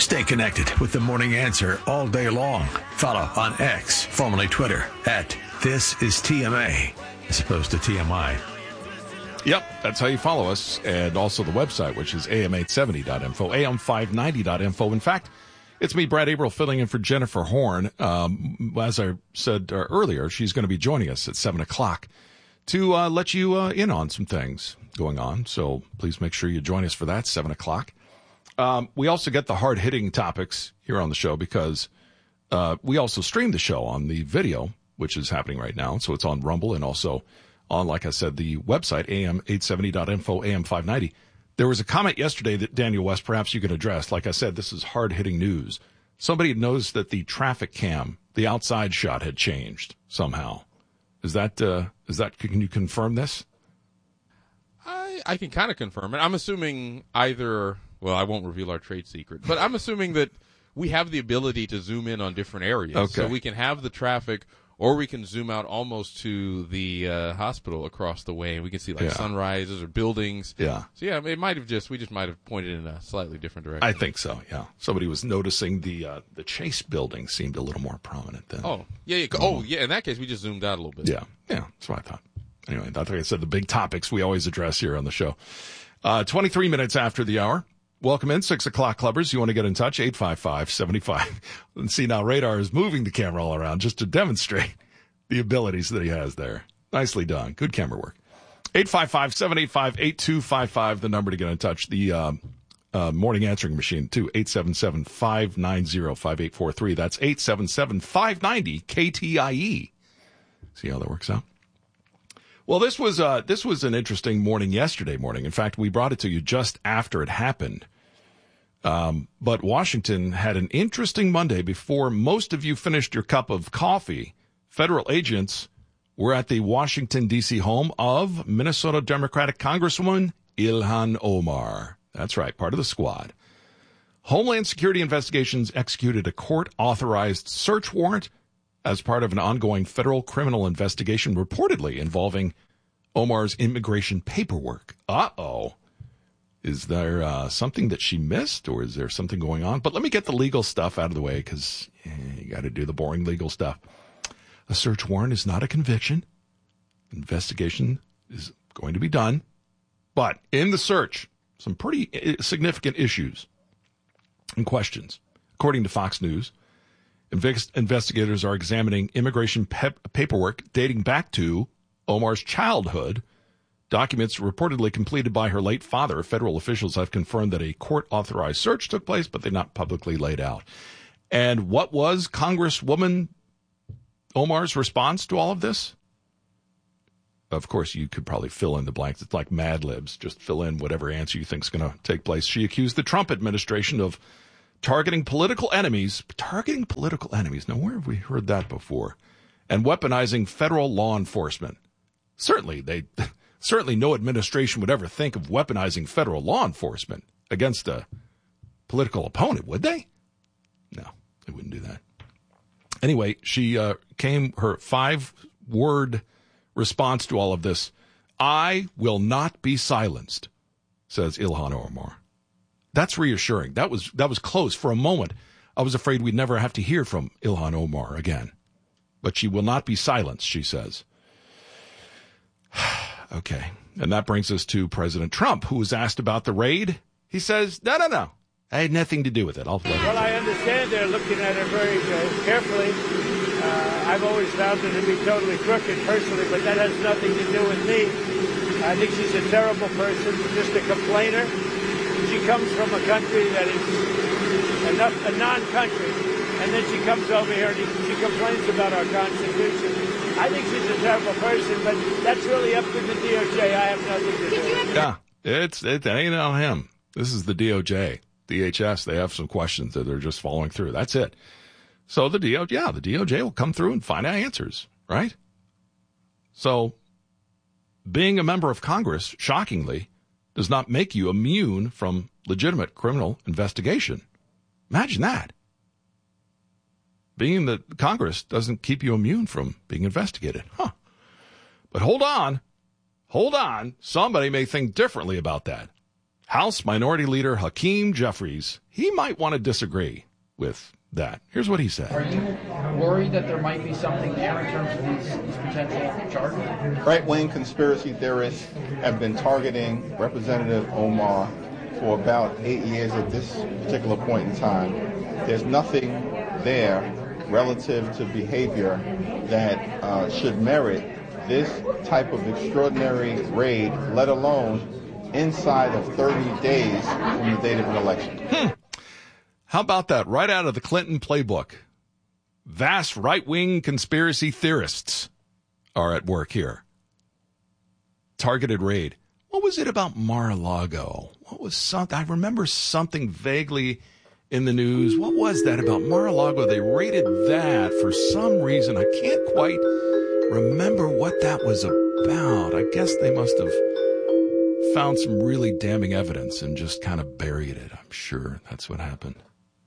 Stay connected with The Morning Answer all day long. Follow on X, formerly Twitter, @ThisIsTMA, as opposed to TMI. Yep, that's how you follow us. And also the website, which is am870.info, am590.info. In fact, it's me, Brad Averill, filling in for Jennifer Horn. As I said earlier, she's going to be joining us at 7 o'clock to let you in on some things going on. So please make sure you join us for that, 7 o'clock. We also get the hard-hitting topics here on the show because we also stream the show on the video, which is happening right now. So it's on Rumble and also on, like I said, the website, am870.info, am590. There was a comment yesterday that, Daniel West, perhaps you can address. Like I said, this is hard-hitting news. Somebody knows that the traffic cam, the outside shot, had changed somehow. Is that, can you confirm this? I can kind of confirm it. I'm assuming either, well, I won't reveal our trade secret, but I'm assuming that we have the ability to zoom in on different areas. Okay. So we can have the traffic, or we can zoom out almost to the hospital across the way, and we can see sunrises or buildings. Yeah. So yeah, it might have we just might have pointed in a slightly different direction. I think so. Yeah. Somebody was noticing the Chase building seemed a little more prominent than. Oh yeah. Oh yeah. In that case, we just zoomed out a little bit. Yeah. That's what I thought. Anyway, that's like I said, the big topics we always address here on the show. 23 minutes after the hour. Welcome in, 6 o'clock clubbers. You want to get in touch, 855-75. And see, now Radar is moving the camera all around just to demonstrate the abilities that he has there. Nicely done. Good camera work. 855-785-8255, the number to get in touch. The morning answering machine, too, 877-590-5843. That's 877-590-KTIE. See how that works out? Well, this was an interesting morning yesterday morning. In fact, we brought it to you just after it happened. But Washington had an interesting Monday. Before most of you finished your cup of coffee, federal agents were at the Washington, D.C. home of Minnesota Democratic Congresswoman Ilhan Omar. That's right, part of the squad. Homeland Security Investigations executed a court-authorized search warrant as part of an ongoing federal criminal investigation reportedly involving Omar's immigration paperwork. Uh-oh. Is there something that she missed, or is there something going on? But let me get the legal stuff out of the way, because you got to do the boring legal stuff. A search warrant is not a conviction. Investigation is going to be done. But in the search, some pretty significant issues and questions. According to Fox News, investigators are examining immigration paperwork dating back to Omar's childhood. Documents reportedly completed by her late father. Federal officials have confirmed that a court-authorized search took place, but they're not publicly laid out. And what was Congresswoman Omar's response to all of this? Of course, you could probably fill in the blanks. It's like Mad Libs. Just fill in whatever answer you think is going to take place. She accused the Trump administration of targeting political enemies. Now, where have we heard that before? And weaponizing federal law enforcement. Certainly no administration would ever think of weaponizing federal law enforcement against a political opponent, would they? No, they wouldn't do that. Anyway, she her 5-word response to all of this. I will not be silenced, says Ilhan Omar. That's reassuring. That was close. For a moment, I was afraid we'd never have to hear from Ilhan Omar again. But she will not be silenced, she says. Okay. And that brings us to President Trump, who was asked about the raid. He says, no. I had nothing to do with it. Well, I understand they're looking at it very carefully. I've always found her to be totally crooked personally, but that has nothing to do with me. I think she's a terrible person, just a complainer. She comes from a country that is a non-country, and then she comes over here and she complains about our Constitution. I think she's a terrible person, but that's really up to the DOJ. I have nothing to do with it. Yeah, it ain't on him. This is the DOJ. DHS, they have some questions that they're just following through. That's it. So the DOJ will come through and find out answers, right? So being a member of Congress, shockingly, does not make you immune from legitimate criminal investigation. Imagine that. Being in the Congress doesn't keep you immune from being investigated. Huh. But hold on. Somebody may think differently about that. House Minority Leader Hakeem Jeffries, he might want to disagree with that. Here's what he said. Are you worried that there might be something there in terms of these potential charges? Right-wing conspiracy theorists have been targeting Representative Omar for about 8 years at this particular point in time. There's nothing there relative to behavior that should merit this type of extraordinary raid, let alone inside of 30 days from the date of an election. How about that? Right out of the Clinton playbook. Vast right-wing conspiracy theorists are at work here. Targeted raid. What was it about Mar-a-Lago? What was something? I remember something vaguely in the news. What was that about Mar-a-Lago? They raided that for some reason. I can't quite remember what that was about. I guess they must have found some really damning evidence and just kind of buried it. I'm sure that's what happened.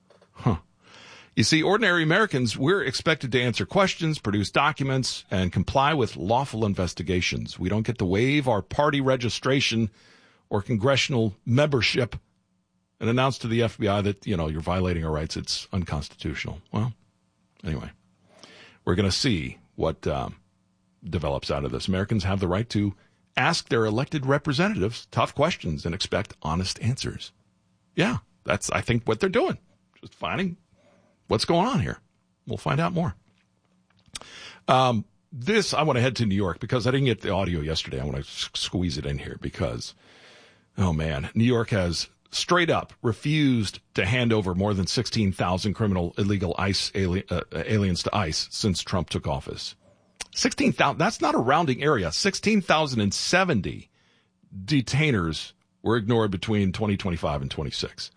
You see, ordinary Americans, we're expected to answer questions, produce documents, and comply with lawful investigations. We don't get to waive our party registration or congressional membership and announce to the FBI that, you're violating our rights. It's unconstitutional. Well, anyway, we're going to see what develops out of this. Americans have the right to ask their elected representatives tough questions and expect honest answers. Yeah, that's, I think, what they're doing. Just finding what's going on here. We'll find out more. I want to head to New York because I didn't get the audio yesterday. I want to squeeze it in here because, oh man, New York has straight up refused to hand over more than 16,000 criminal illegal ICE aliens to ICE since Trump took office. 16,000, that's not a rounding area. 16,070 detainers were ignored between 2025 and 26.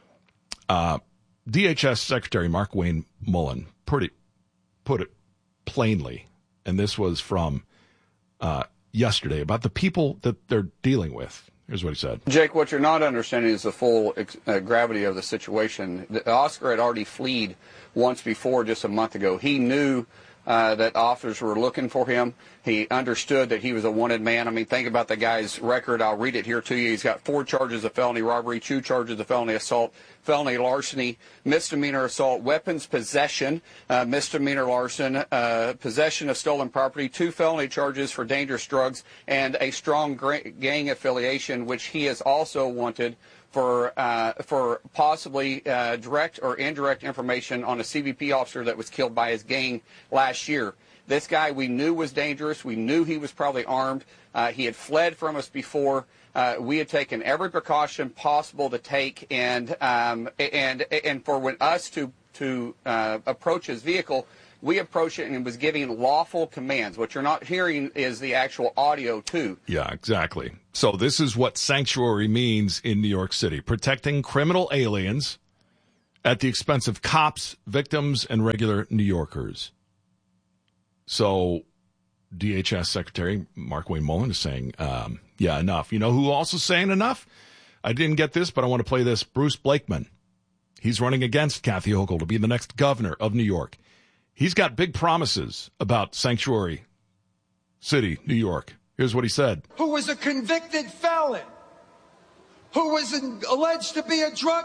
DHS Secretary Markwayne Mullin put it plainly, and this was from yesterday, about the people that they're dealing with. Here's what he said. Jake, what you're not understanding is the full gravity of the situation. Oscar had already fled once before, just a month ago. He knew that officers were looking for him. He understood that he was a wanted man. I mean, think about the guy's record. I'll read it here to you. He's got 4 charges of felony robbery, 2 charges of felony assault, felony larceny, misdemeanor assault, weapons possession, misdemeanor larceny, possession of stolen property, 2 felony charges for dangerous drugs, and a strong gang affiliation, which he is also wanted for possibly direct or indirect information on a CBP officer that was killed by his gang last year. This guy we knew was dangerous. We knew he was probably armed. He had fled from us before. We had taken every precaution possible to take, and for when us to approach his vehicle, we approached it and was giving lawful commands. What you're not hearing is the actual audio, too. Yeah, exactly. So this is what sanctuary means in New York City. Protecting criminal aliens at the expense of cops, victims, and regular New Yorkers. So DHS Secretary Markwayne Mullin is saying, yeah, enough. You know who also saying enough? I didn't get this, but I want to play this. Bruce Blakeman. He's running against Kathy Hochul to be the next governor of New York. He's got big promises about Sanctuary City, New York. Here's what he said. Who was a convicted felon, who was alleged to be a drug